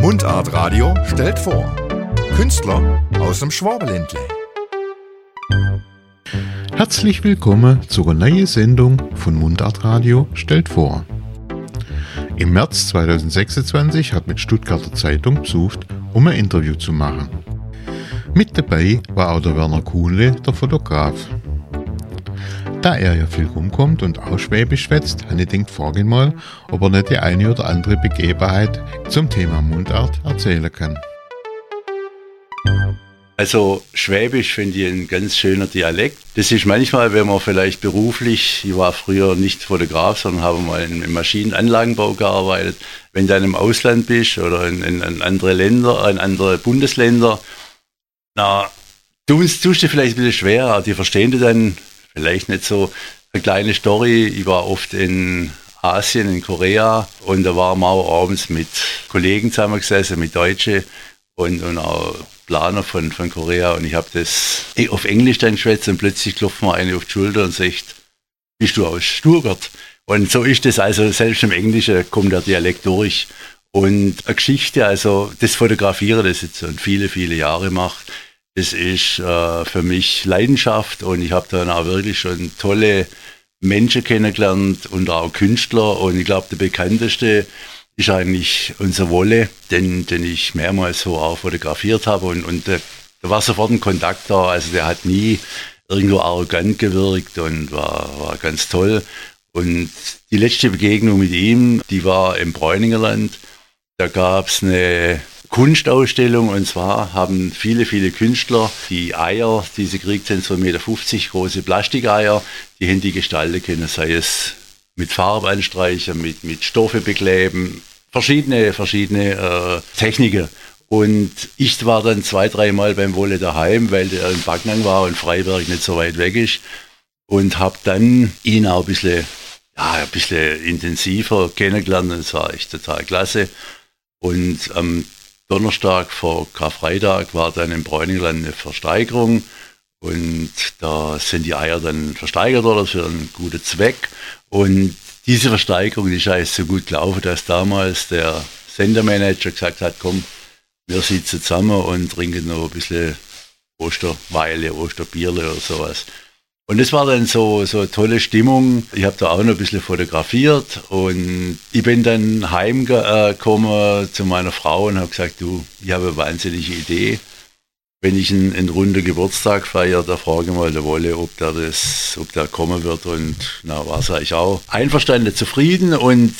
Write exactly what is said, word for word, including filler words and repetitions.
Mundart Radio stellt vor. Künstler aus dem Schwabenländle. Herzlich willkommen zur neuen Sendung von Mundart Radio stellt vor. Im März zweitausendsechsundzwanzig hat mit Stuttgarter Zeitung besucht, um ein Interview zu machen. Mit dabei war auch der Werner Kuhnle, der Fotograf. Da er ja viel rumkommt und auch Schwäbisch schwätzt, habe ich gedacht, frage ihn mal, ob er nicht die eine oder andere Begebenheit zum Thema Mundart erzählen kann. Also Schwäbisch finde ich ein ganz schöner Dialekt. Das ist manchmal, wenn man vielleicht beruflich, ich war früher nicht Fotograf, sondern habe mal im Maschinenanlagenbau gearbeitet. Wenn du dann im Ausland bist oder in, in, in andere Länder, in andere Bundesländer, na, tust du dir vielleicht ein bisschen schwer, aber die verstehen das dann vielleicht nicht so. Eine kleine Story, ich war oft in Asien, in Korea, und da waren wir auch abends mit Kollegen zusammengesessen, mit Deutschen und, und auch Planer von, von Korea, und ich habe das auf Englisch dann geschwätzt und plötzlich klopft mir eine auf die Schulter und sagt, bist du aus Stuttgart? Und so ist das, also selbst im Englischen kommt der Dialekt durch. Und eine Geschichte, also das Fotografieren, das jetzt schon viele, viele Jahre macht, das ist äh, für mich Leidenschaft, und ich habe dann auch wirklich schon tolle Menschen kennengelernt und auch Künstler, und ich glaube, der bekannteste ist eigentlich unser Wolle, den, den ich mehrmals so auch fotografiert habe, und, und da, da war sofort ein Kontakt da, also der hat nie irgendwo arrogant gewirkt und war, war ganz toll. Und die letzte Begegnung mit ihm, die war im Bräuningerland. Da gab es eine Kunstausstellung, und zwar haben viele, viele Künstler die Eier, die sie gekriegt haben, so eins Komma fünfzig Meter große Plastikeier, die haben die gestalten können, sei es mit Farbe anstreichen, mit, mit Stoffe bekleben, verschiedene, verschiedene äh, Techniken. Und ich war dann zwei, dreimal beim Wolle daheim, weil der in Backnang war und Freiberg nicht so weit weg ist, und habe dann ihn auch ein bisschen, ja, ein bisschen intensiver kennengelernt, und das war echt total klasse. Und am Donnerstag vor Karfreitag war dann im Bräuningerland eine Versteigerung, und da sind die Eier dann versteigert worden für einen guten Zweck. Und diese Versteigerung, die ist eigentlich so gut gelaufen, dass damals der Sendermanager gesagt hat, komm, wir sitzen zusammen und trinken noch ein bisschen Osterweile, Osterbierle oder sowas. Und das war dann so, so eine tolle Stimmung. Ich habe da auch noch ein bisschen fotografiert, und ich bin dann heimgekommen zu meiner Frau und habe gesagt, du, ich habe eine wahnsinnige Idee. Wenn ich einen, einen runden Geburtstag feiere, da frage ich mal der Wolle, ob der, das, ob der kommen wird. Und na, war es eigentlich auch einverstanden, zufrieden. Und